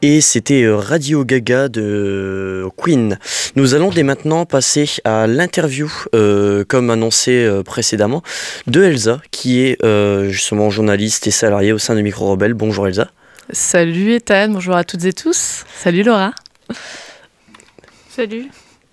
Et c'était Radio Gaga de Queen. Nous allons dès maintenant passer à l'interview, comme annoncé précédemment, de Elsa, qui est justement journaliste et salariée au sein de Micro Rebelle. Bonjour Elsa. Salut Ethan, bonjour à toutes et tous. Salut Laura. Salut.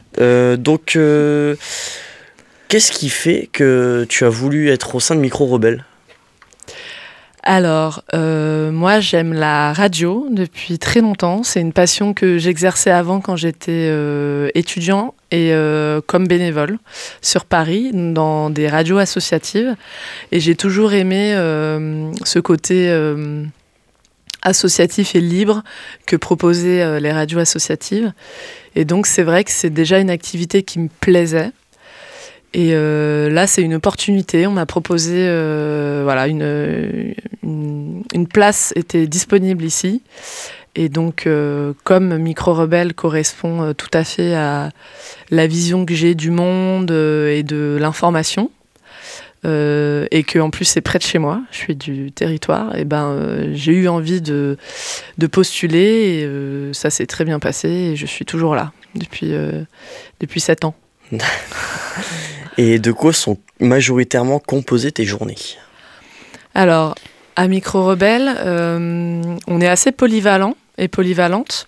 Qu'est-ce qui fait que tu as voulu être au sein de Micro Rebelle ? Alors, moi j'aime la radio depuis très longtemps. C'est une passion que j'exerçais avant quand j'étais étudiant et comme bénévole sur Paris, dans des radios associatives. Et j'ai toujours aimé ce côté associatif et libre que proposaient les radios associatives. Et donc c'est vrai que c'est déjà une activité qui me plaisait. Et là, c'est une opportunité. On m'a proposé, une place était disponible ici. Et donc, comme Micro Rebelle correspond tout à fait à la vision que j'ai du monde et de l'information, et que en plus c'est près de chez moi, je suis du territoire, et j'ai eu envie de postuler. Et ça s'est très bien passé. Et je suis toujours là depuis 7 ans. Et de quoi sont majoritairement composées tes journées ? Alors, à Micro Rebelle, on est assez polyvalent et polyvalente.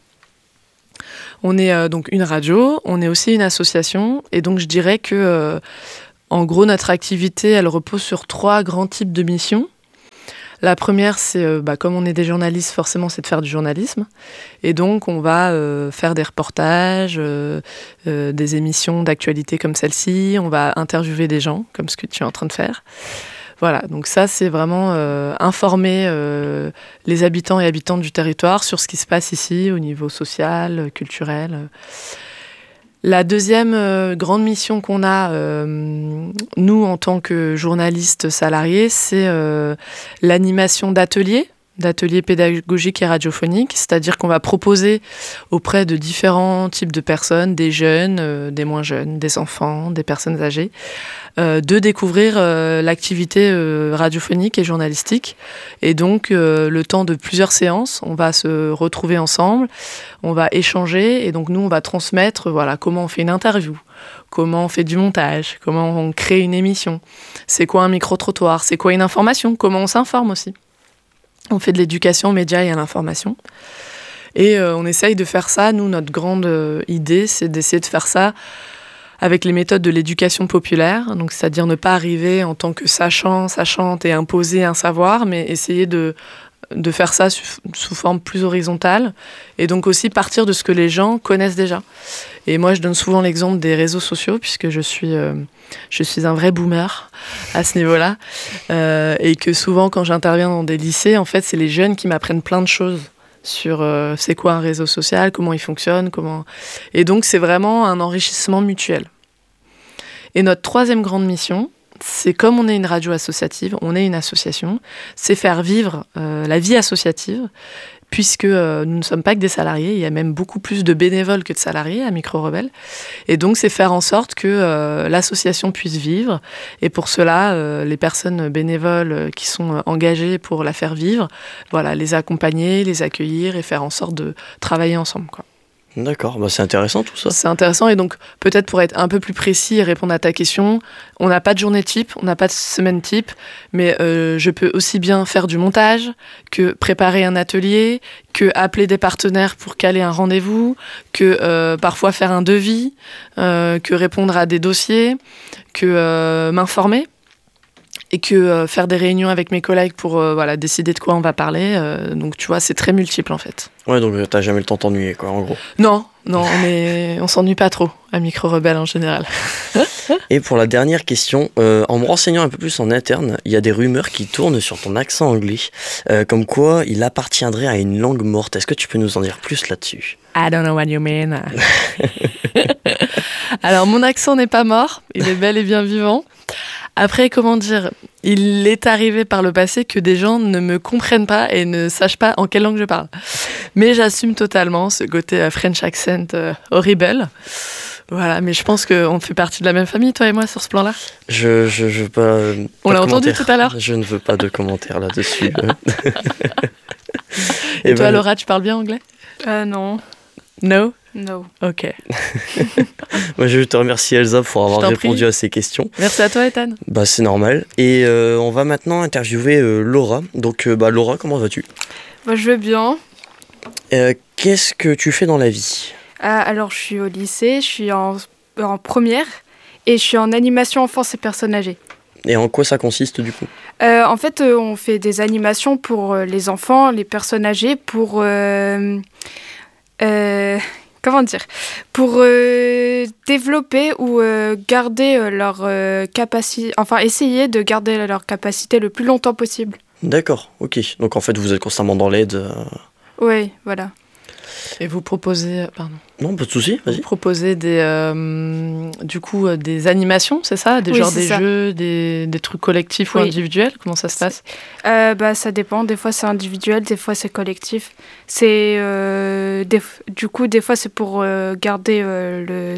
On est donc une radio, on est aussi une association. Et donc, je dirais que, en gros, notre activité, elle repose sur 3 grands types de missions. La première, c'est, comme on est des journalistes, forcément, c'est de faire du journalisme. Et donc, on va faire des reportages, des émissions d'actualité comme celle-ci. On va interviewer des gens, comme ce que tu es en train de faire. Voilà, donc ça, c'est vraiment informer les habitants et habitantes du territoire sur ce qui se passe ici, au niveau social, culturel. La deuxième grande mission qu'on a, nous, en tant que journalistes salariés, c'est l'animation d'ateliers pédagogiques et radiophoniques, c'est-à-dire qu'on va proposer auprès de différents types de personnes, des jeunes, des moins jeunes, des enfants, des personnes âgées, de découvrir l'activité radiophonique et journalistique. Et donc, le temps de plusieurs séances, on va se retrouver ensemble, on va échanger, et donc nous, on va transmettre comment on fait une interview, comment on fait du montage, comment on crée une émission, c'est quoi un micro-trottoir, c'est quoi une information, comment on s'informe aussi. On fait de l'éducation aux médias et à l'information. Et on essaye de faire ça. Nous, notre grande idée, c'est d'essayer de faire ça avec les méthodes de l'éducation populaire. Donc, c'est-à-dire ne pas arriver en tant que sachante et imposer un savoir, mais essayer de faire ça sous forme plus horizontale. Et donc aussi partir de ce que les gens connaissent déjà. Et moi, je donne souvent l'exemple des réseaux sociaux, puisque je suis un vrai boomer à ce niveau-là. Et que souvent, quand j'interviens dans des lycées, en fait, c'est les jeunes qui m'apprennent plein de choses sur c'est quoi un réseau social, comment il fonctionne, Et donc, c'est vraiment un enrichissement mutuel. Et notre troisième grande mission, c'est comme on est une radio associative, on est une association, c'est faire vivre la vie associative, puisque nous ne sommes pas que des salariés, il y a même beaucoup plus de bénévoles que de salariés à Micro Rebelle. Et donc, c'est faire en sorte que l'association puisse vivre. Et pour cela, les personnes bénévoles qui sont engagées pour la faire vivre, les accompagner, les accueillir et faire en sorte de travailler ensemble, quoi. D'accord, c'est intéressant tout ça. C'est intéressant, et donc peut-être pour être un peu plus précis et répondre à ta question, on n'a pas de journée type, on n'a pas de semaine type, mais je peux aussi bien faire du montage, que préparer un atelier, que appeler des partenaires pour caler un rendez-vous, que parfois faire un devis, que répondre à des dossiers, que m'informer. Et que faire des réunions avec mes collègues pour décider de quoi on va parler. Donc, tu vois, c'est très multiple, en fait. Ouais, donc t'as jamais le temps de t'ennuyer, quoi, en gros. Non, on s'ennuie pas trop à Micro Rebelle, en général. Et pour la dernière question, en me renseignant un peu plus en interne, il y a des rumeurs qui tournent sur ton accent anglais, comme quoi il appartiendrait à une langue morte. Est-ce que tu peux nous en dire plus là-dessus ? I don't know what you mean. Alors, mon accent n'est pas mort, il est bel et bien vivant. Après, comment dire, il est arrivé par le passé que des gens ne me comprennent pas et ne sachent pas en quelle langue je parle. Mais j'assume totalement ce côté French accent horrible. Voilà, mais je pense qu'on fait partie de la même famille, toi et moi, sur ce plan-là. Je veux pas. On l'a entendu tout à l'heure. Je ne veux pas de commentaires là-dessus. Et toi, Laura, tu parles bien anglais? Non. No? No. Ok. Moi, je te remercie Elsa pour avoir répondu à ces questions. Merci à toi, Ethan. Bah, c'est normal. Et on va maintenant interviewer Laura. Donc, Laura, comment vas-tu? Bah, je vais bien. Qu'est-ce que tu fais dans la vie? Alors, je suis au lycée, je suis en première et je suis en animation enfance et personnes âgées. Et en quoi ça consiste du coup? En fait, on fait des animations pour les enfants, les personnes âgées, pour... comment dire, pour développer ou garder leur capacité, enfin essayer de garder leur capacité le plus longtemps possible. D'accord, ok. Donc en fait vous êtes constamment dans l'aide. Oui, voilà. Et vous proposez, pardon. Non, pas de souci, vas-y. Vous proposez des animations, c'est ça? Des jeux, des trucs collectifs ou individuels? Comment ça se passe? Ça dépend. Des fois c'est individuel, des fois c'est collectif. Du coup, des fois c'est pour garder le.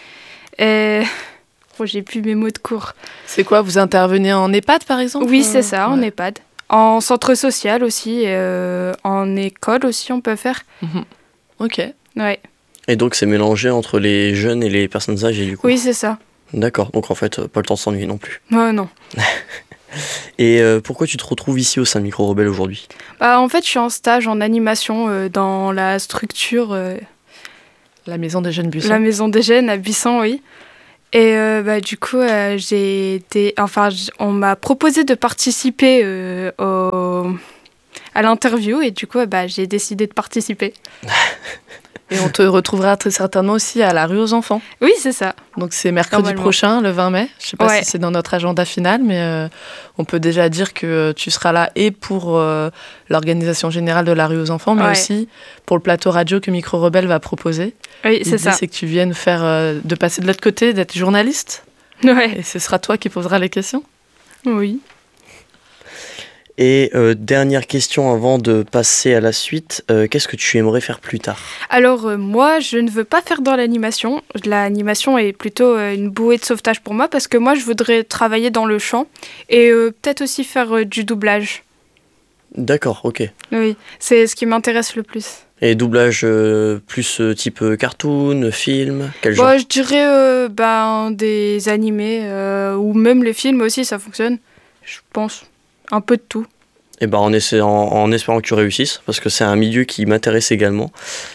J'ai plus mes mots de cours. C'est quoi? Vous intervenez en EHPAD par exemple? Oui, c'est ça, en EHPAD. En centre social aussi, en école aussi on peut faire. Ok. Ouais. Et donc c'est mélangé entre les jeunes et les personnes âgées du coup? Oui, c'est ça. D'accord, donc en fait pas le temps de s'ennuyer non plus. Non. Et pourquoi tu te retrouves ici au sein de Micro Rebelle aujourd'hui? En fait je suis en stage en animation dans la structure... La maison des jeunes Buisson. La maison des jeunes à Buisson, oui. Et du coup, on m'a proposé de participer à l'interview et du coup, j'ai décidé de participer. Et on te retrouvera très certainement aussi à la rue aux enfants. Oui, c'est ça. Donc c'est mercredi prochain, le 20 mai. Je ne sais pas si c'est dans notre agenda final, mais on peut déjà dire que tu seras là et pour l'organisation générale de la rue aux enfants, mais aussi pour le plateau radio que Micro Rebelle va proposer. Oui, c'est ça. L'idée, c'est que tu viennes de passer de l'autre côté, d'être journaliste. Ouais. Et ce sera toi qui poseras les questions. Oui. Et dernière question avant de passer à la suite, qu'est-ce que tu aimerais faire plus tard? Alors moi, je ne veux pas faire dans l'animation. L'animation est plutôt une bouée de sauvetage pour moi parce que moi, je voudrais travailler dans le chant et peut-être aussi faire du doublage. D'accord, ok. Oui, c'est ce qui m'intéresse le plus. Et doublage plus type cartoon, film, quel genre? Je dirais des animés ou même les films aussi, ça fonctionne, je pense. Un peu de tout. Et en espérant que tu réussisses, parce que c'est un milieu qui m'intéresse également.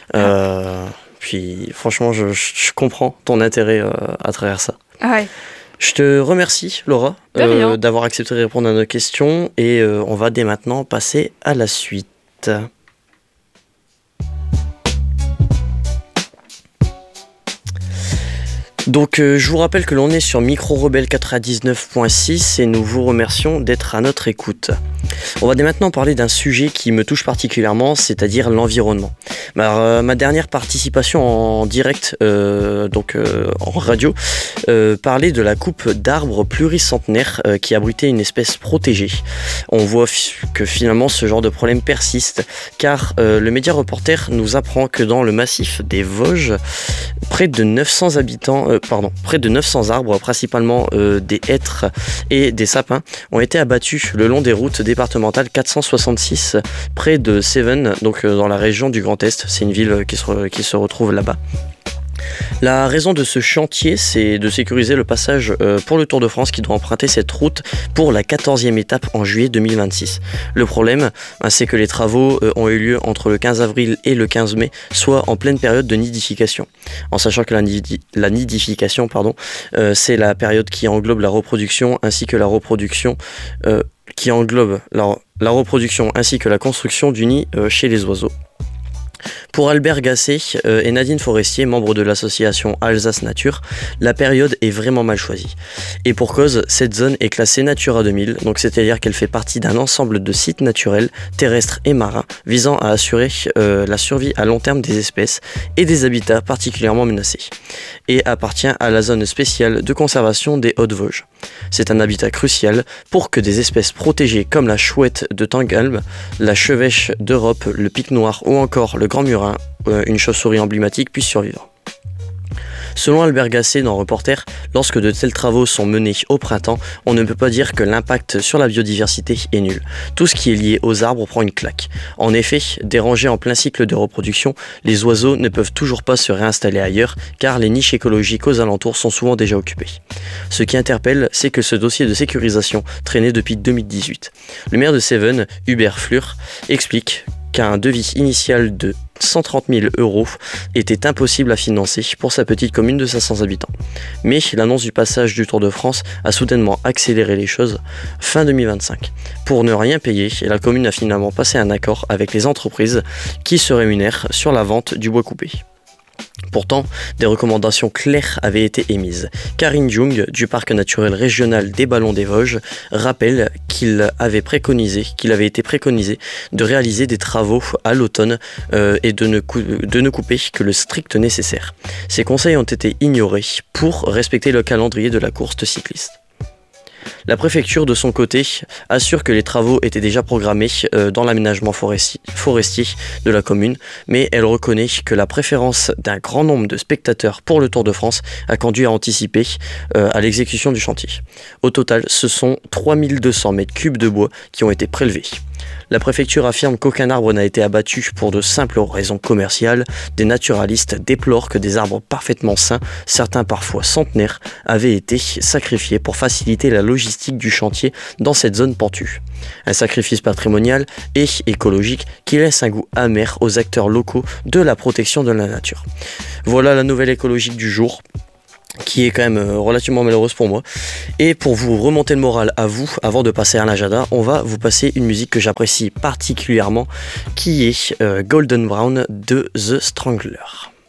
Puis franchement, je comprends ton intérêt à travers ça. Ouais. Je te remercie, Laura, d'avoir accepté de répondre à nos questions. Et on va dès maintenant passer à la suite. Donc je vous rappelle que l'on est sur Micro Rebelle 99.6 et nous vous remercions d'être à notre écoute. On va dès maintenant parler d'un sujet qui me touche particulièrement, c'est-à-dire l'environnement. Ma dernière participation en direct, en radio, parlait de la coupe d'arbres pluricentenaires qui abritait une espèce protégée. On voit que finalement ce genre de problème persiste, car le média reporter nous apprend que dans le massif des Vosges, près de 900 arbres, principalement des hêtres et des sapins, ont été abattus le long des routes départementales 466 près de Seven, donc dans la région du Grand Est. C'est une ville qui se retrouve là-bas. La raison de ce chantier, c'est de sécuriser le passage pour le Tour de France qui doit emprunter cette route pour la 14e étape en juillet 2026. Le problème, c'est que les travaux ont eu lieu entre le 15 avril et le 15 mai, soit en pleine période de nidification. En sachant que la nidification, c'est la période qui englobe la reproduction ainsi que la reproduction la reproduction ainsi que la construction du nid chez les oiseaux. Pour Albert Gasset et Nadine Forestier, membres de l'association Alsace Nature, la période est vraiment mal choisie. Et pour cause, cette zone est classée Natura 2000, donc c'est-à-dire qu'elle fait partie d'un ensemble de sites naturels, terrestres et marins, visant à assurer la survie à long terme des espèces et des habitats particulièrement menacés, et appartient à la zone spéciale de conservation des Hautes-Vosges. C'est un habitat crucial pour que des espèces protégées comme la chouette de Tanghalm, la chevêche d'Europe, le pic noir ou encore le grand murin, une chauve-souris emblématique, puissent survivre. Selon Albert Gasset dans Reporter, lorsque de tels travaux sont menés au printemps, on ne peut pas dire que l'impact sur la biodiversité est nul. Tout ce qui est lié aux arbres prend une claque. En effet, dérangés en plein cycle de reproduction, les oiseaux ne peuvent toujours pas se réinstaller ailleurs car les niches écologiques aux alentours sont souvent déjà occupées. Ce qui interpelle, c'est que ce dossier de sécurisation traînait depuis 2018. Le maire de Seven, Hubert Flur, explique qu'un devis initial de 130 000 € était impossible à financer pour sa petite commune de 500 habitants. Mais l'annonce du passage du Tour de France a soudainement accéléré les choses fin 2025. Pour ne rien payer, la commune a finalement passé un accord avec les entreprises qui se rémunèrent sur la vente du bois coupé. Pourtant, des recommandations claires avaient été émises. Karine Jung, du parc naturel régional des Ballons des Vosges, rappelle qu'il avait été préconisé de réaliser des travaux à l'automne et de ne couper que le strict nécessaire. Ces conseils ont été ignorés pour respecter le calendrier de la course cycliste. La préfecture, de son côté, assure que les travaux étaient déjà programmés dans l'aménagement forestier de la commune, mais elle reconnaît que la préférence d'un grand nombre de spectateurs pour le Tour de France a conduit à anticiper à l'exécution du chantier. Au total, ce sont 3200 mètres cubes de bois qui ont été prélevés. La préfecture affirme qu'aucun arbre n'a été abattu pour de simples raisons commerciales. Des naturalistes déplorent que des arbres parfaitement sains, certains parfois centenaires, avaient été sacrifiés pour faciliter la logistique du chantier dans cette zone pentue. Un sacrifice patrimonial et écologique qui laisse un goût amer aux acteurs locaux de la protection de la nature. Voilà la nouvelle écologique du jour, qui est quand même relativement malheureuse pour moi. Et pour vous remonter le moral à vous, avant de passer à l'agenda, on va vous passer une musique que j'apprécie particulièrement, qui est Golden Brown de The Strangler.